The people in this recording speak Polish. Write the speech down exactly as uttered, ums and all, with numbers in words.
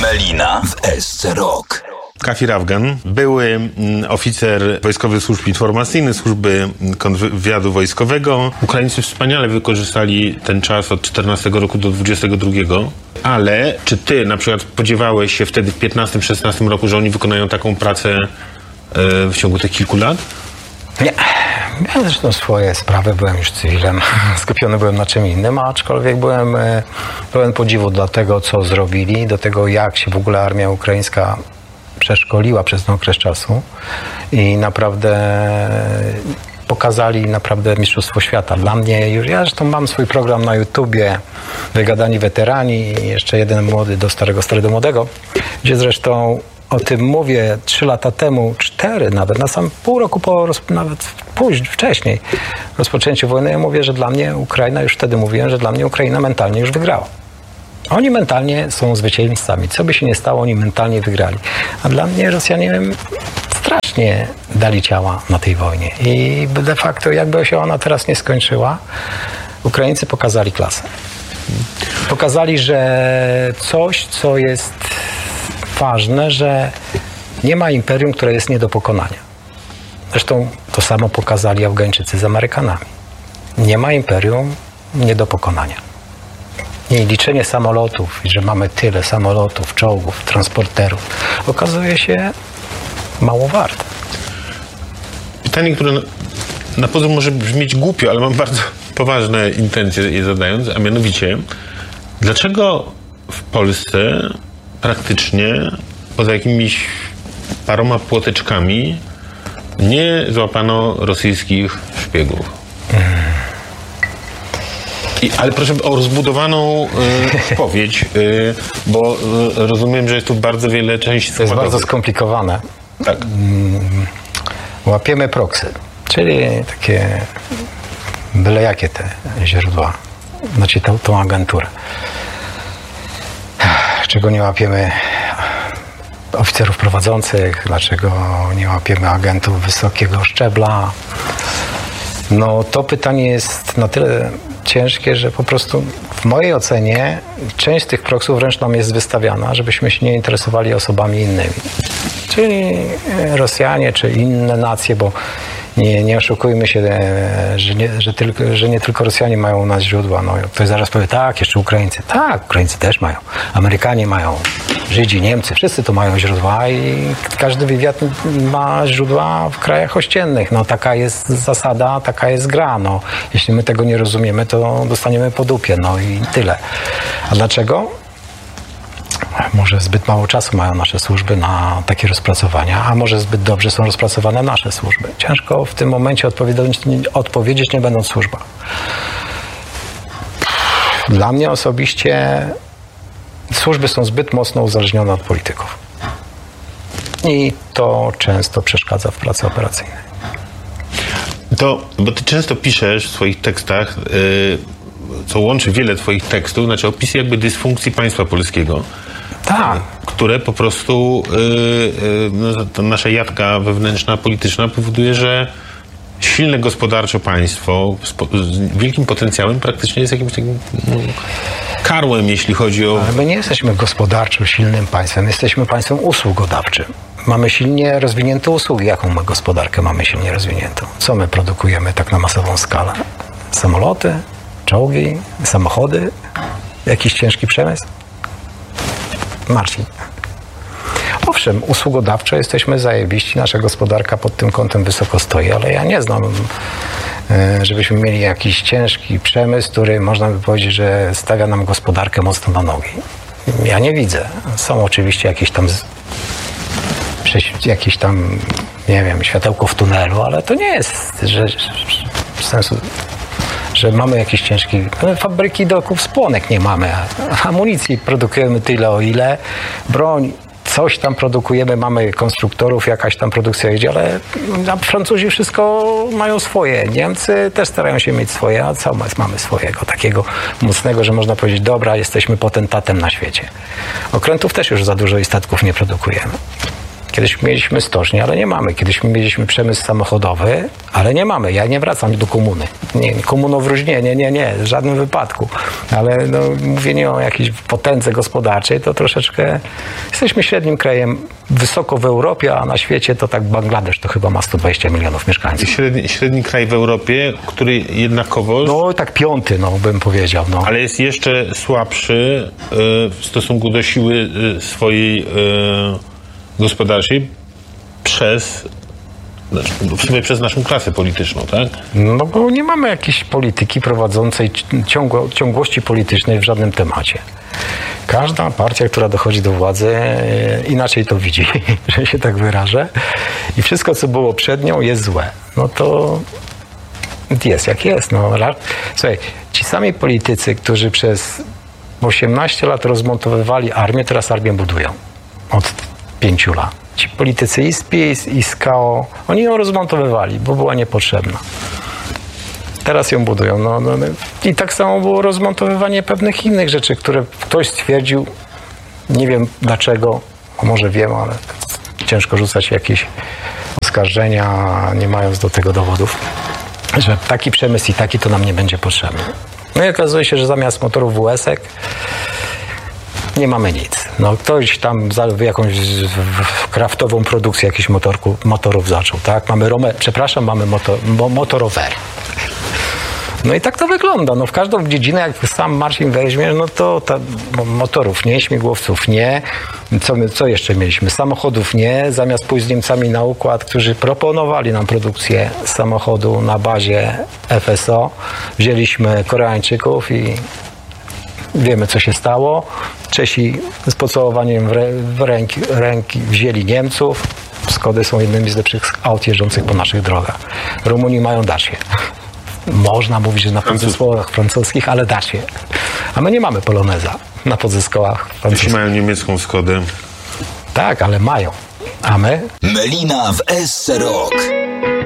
Melina w S C Rock. Kafir Afgan, były oficer Wojskowych Służb Informacyjnych, Służby Kontrwywiadu Wojskowego. Ukraińcy wspaniale wykorzystali ten czas od czternastego roku do dwudziestego drugiego. Ale czy ty na przykład spodziewałeś się wtedy w piętnastym szesnastym roku, że oni wykonają taką pracę w ciągu tych kilku lat? Nie. Miałem zresztą swoje sprawy, byłem już cywilem, skupiony byłem na czym innym, aczkolwiek byłem pełen podziwu dla tego, co zrobili, do tego, jak się w ogóle armia ukraińska przeszkoliła przez ten okres czasu i naprawdę pokazali naprawdę mistrzostwo świata. Dla mnie już, ja zresztą mam swój program na YouTubie, Wygadani Weterani i jeszcze jeden młody do starego, stary do młodego, gdzie zresztą o tym mówię trzy lata temu, cztery nawet, na sam pół roku po, nawet później, wcześniej rozpoczęciu wojny, ja mówię, że dla mnie Ukraina, już wtedy mówiłem, że dla mnie Ukraina mentalnie już wygrała. Oni mentalnie są zwycięzcami. Co by się nie stało, oni mentalnie wygrali. A dla mnie Rosjanie strasznie dali ciała na tej wojnie. I de facto, jakby się ona teraz nie skończyła, Ukraińcy pokazali klasę. Pokazali, że coś, co jest ważne, że nie ma imperium, które jest nie do pokonania. Zresztą to samo pokazali Afgańczycy z Amerykanami. Nie ma imperium nie do pokonania. I liczenie samolotów, że mamy tyle samolotów, czołgów, transporterów, okazuje się mało warte. Pytanie, które na, na pozór może brzmieć głupio, ale mam bardzo poważne intencje je zadając, a mianowicie, dlaczego w Polsce praktycznie poza jakimiś paroma płoteczkami nie złapano rosyjskich szpiegów? Hmm. I, ale proszę o rozbudowaną y, odpowiedź, y, bo y, rozumiem, że jest tu bardzo wiele części. To jest bardzo skomplikowane. Tak. Mm, łapiemy proksy, czyli takie byle jakie te źródła, znaczy tą, tą agenturę. Czego nie łapiemy oficerów prowadzących, dlaczego nie łapiemy agentów wysokiego szczebla? No to pytanie jest na tyle ciężkie, że po prostu w mojej ocenie część z tych proksów wręcz nam jest wystawiana, żebyśmy się nie interesowali osobami innymi. Czyli Rosjanie czy inne nacje, bo nie, nie oszukujmy się, że nie, że, tylko, że nie tylko Rosjanie mają u nas źródła. No, ktoś zaraz powie, tak, jeszcze Ukraińcy. Tak, Ukraińcy też mają. Amerykanie mają, Żydzi, Niemcy, wszyscy tu mają źródła i każdy wywiad ma źródła w krajach ościennych. No, taka jest zasada, taka jest gra. No, jeśli my tego nie rozumiemy, to dostaniemy po dupie. No i tyle. A dlaczego? Może zbyt mało czasu mają nasze służby na takie rozpracowania, a może zbyt dobrze są rozpracowane nasze służby. Ciężko w tym momencie odpowiedzieć, odpowiedzieć nie będąc w służbach. Dla mnie osobiście służby są zbyt mocno uzależnione od polityków. I to często przeszkadza w pracy operacyjnej. To, bo ty często piszesz w swoich tekstach, yy, co łączy wiele twoich tekstów, znaczy opisy jakby dysfunkcji państwa polskiego. Tak. Które po prostu yy, yy, no, ta nasza jadka wewnętrzna, polityczna powoduje, że silne gospodarczo państwo z, po, z wielkim potencjałem praktycznie jest jakimś takim no, karłem, jeśli chodzi o... Ale my nie jesteśmy gospodarczo silnym państwem, jesteśmy państwem usługodawczym. Mamy silnie rozwinięte usługi. Jaką my gospodarkę mamy silnie rozwiniętą? Co my produkujemy tak na masową skalę? Samoloty, czołgi, samochody, jakiś ciężki przemysł? Marcin. Owszem, usługodawczo jesteśmy zajebiści, nasza gospodarka pod tym kątem wysoko stoi, ale ja nie znam, żebyśmy mieli jakiś ciężki przemysł, który można by powiedzieć, że stawia nam gospodarkę mocno na nogi. Ja nie widzę. Są oczywiście jakieś tam jakieś tam, nie wiem, światełko w tunelu, ale to nie jest że, że, w sensu, że mamy jakieś ciężki... Fabryki do spłonek nie mamy, amunicji produkujemy tyle o ile, broń, coś tam produkujemy, mamy konstruktorów, jakaś tam produkcja jedzie, ale Francuzi wszystko mają swoje, Niemcy też starają się mieć swoje, a co mamy swojego, takiego mocnego, że można powiedzieć, dobra, jesteśmy potentatem na świecie. Okrętów też już za dużo i statków nie produkujemy. Kiedyś mieliśmy stocznię, ale nie mamy. Kiedyś mieliśmy przemysł samochodowy, ale nie mamy. Ja nie wracam do komuny. Nie, komunowróż nie, nie, nie, nie, w żadnym wypadku. Ale no, mówienie o jakiejś potędze gospodarczej, to troszeczkę jesteśmy średnim krajem, wysoko w Europie, a na świecie to tak Bangladesz to chyba ma sto dwadzieścia milionów mieszkańców. Średni, średni kraj w Europie, który jednakowo... No tak piąty, no bym powiedział. No. Ale jest jeszcze słabszy y, w stosunku do siły y, swojej y, gospodarczej przez, w sumie przez naszą klasę polityczną, tak? No bo nie mamy jakiejś polityki prowadzącej ciągło, ciągłości politycznej w żadnym temacie. Każda partia, która dochodzi do władzy, inaczej to widzi, że się tak wyrażę. I wszystko, co było przed nią, jest złe. No to jest jak jest. No. Słuchaj, ci sami politycy, którzy przez osiemnaście lat rozmontowywali armię, teraz armię budują. Od pięciu lat. Ci politycy i z PiS, i z K O, oni ją rozmontowywali, bo była niepotrzebna. Teraz ją budują. No, no, no. I tak samo było rozmontowywanie pewnych innych rzeczy, które ktoś stwierdził, nie wiem dlaczego, może wiem, ale ciężko rzucać jakieś oskarżenia, nie mając do tego dowodów, że taki przemysł i taki to nam nie będzie potrzebny. No i okazuje się, że zamiast motorów W S ek nie mamy nic. No ktoś tam za jakąś kraftową produkcję jakichś motorku, motorów zaczął, tak? Mamy Rome, przepraszam, mamy motor, mo, motorowery. No i tak to wygląda. No w każdą dziedzinę, jak sam Marcin weźmie, no to ta, motorów nie, śmigłowców nie. Co, my, co jeszcze mieliśmy? Samochodów nie. Zamiast pójść z Niemcami na układ, którzy proponowali nam produkcję samochodu na bazie F S O, wzięliśmy Koreańczyków i wiemy, co się stało. Czesi z pocałowaniem w, re, w ręki, ręki wzięli Niemców. Skody są jednymi z lepszych aut jeżdżących po naszych drogach. Rumuni mają Dacię. Można mówić, że na podzespołach francuskich, ale Dacię. A my nie mamy Poloneza na podzespołach francuskich. Jeśli mają niemiecką Skodę. Tak, ale mają. A my? Melina w S C Rock.